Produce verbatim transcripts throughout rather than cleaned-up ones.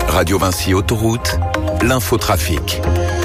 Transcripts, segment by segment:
Radio Vinci Autoroute, l'infotrafic.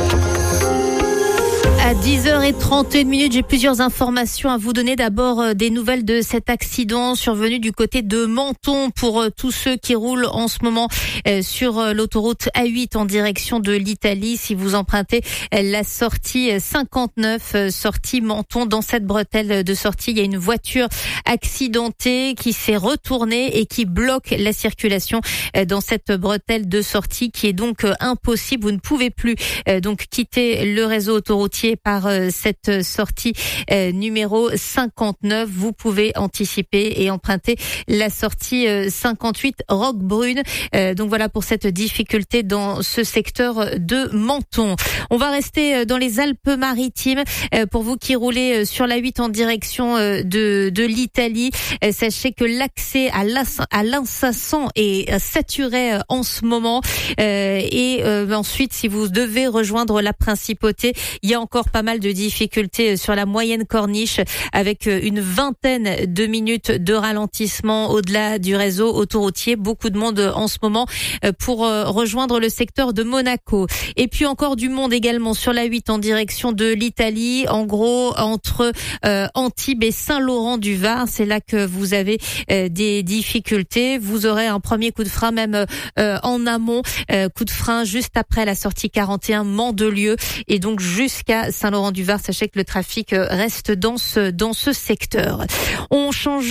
À dix heures trente et une minutes, j'ai plusieurs informations à vous donner. D'abord, des nouvelles de cet accident survenu du côté de Menton pour tous ceux qui roulent en ce moment sur l'autoroute A huit en direction de l'Italie. Si vous empruntez la sortie cinquante-neuf, sortie Menton, dans cette bretelle de sortie, il y a une voiture accidentée qui s'est retournée et qui bloque la circulation dans cette bretelle de sortie qui est donc impossible. Vous ne pouvez plus donc quitter le réseau autoroutier par euh, cette sortie euh, numéro cinquante-neuf. Vous pouvez anticiper et emprunter la sortie euh, cinquante-huit Roquebrune. Euh, donc voilà pour cette difficulté dans ce secteur de Menton. On va rester dans les Alpes-Maritimes. Euh, pour vous qui roulez sur la huit en direction euh, de, de l'Italie, euh, sachez que l'accès à l'Insassan est saturé euh, en ce moment. Euh, et euh, ensuite, si vous devez rejoindre la Principauté, il y a encore pas mal de difficultés sur la moyenne corniche avec une vingtaine de minutes de ralentissement au-delà du réseau autoroutier. Beaucoup de monde en ce moment pour rejoindre le secteur de Monaco. Et puis encore du monde également sur la huit en direction de l'Italie. En gros, entre euh, Antibes et Saint-Laurent-du-Var, c'est là que vous avez euh, des difficultés. Vous aurez un premier coup de frein même euh, en amont. Euh, coup de frein juste après la sortie quarante et un Mandelieu. Et donc jusqu'à Saint-Laurent-du-Var, sachez que le trafic reste dans ce, dans ce secteur. On change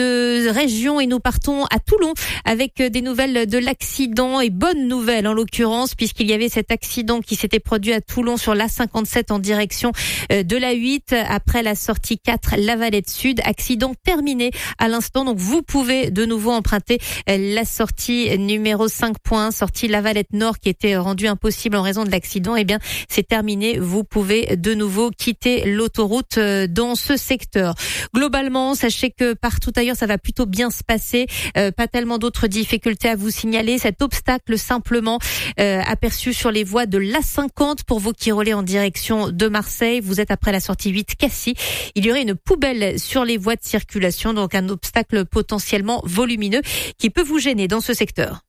de région et nous partons à Toulon avec des nouvelles de l'accident et bonnes nouvelles en l'occurrence puisqu'il y avait cet accident qui s'était produit à Toulon sur l'A cinquante-sept en direction de l'A huit après la sortie quatre La Valette Sud. Accident terminé à l'instant, donc vous pouvez de nouveau emprunter la sortie numéro cinq point un, sortie La Valette Nord qui était rendue impossible en raison de l'accident. Eh bien, c'est terminé. Vous pouvez de nouveau quitter l'autoroute dans ce secteur. Globalement, sachez que partout ailleurs, ça va plutôt bien se passer. Euh, pas tellement d'autres difficultés à vous signaler. Cet obstacle simplement euh, aperçu sur les voies de l'A cinquante pour vous qui roulez en direction de Marseille. Vous êtes après la sortie huit Cassis. Il y aurait une poubelle sur les voies de circulation, donc un obstacle potentiellement volumineux qui peut vous gêner dans ce secteur.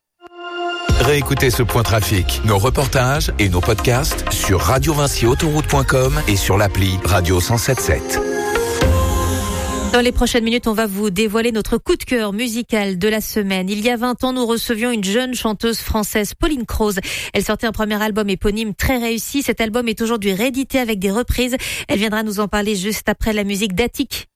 Réécoutez ce point trafic, nos reportages et nos podcasts sur radio vinci autoroute point com et sur l'appli Radio cent soixante-dix-sept. Dans les prochaines minutes, on va vous dévoiler notre coup de cœur musical de la semaine. Il y a vingt ans, nous recevions une jeune chanteuse française, Pauline Croze. Elle sortait un premier album éponyme très réussi. Cet album est aujourd'hui réédité avec des reprises. Elle viendra nous en parler juste après la musique d'Attic.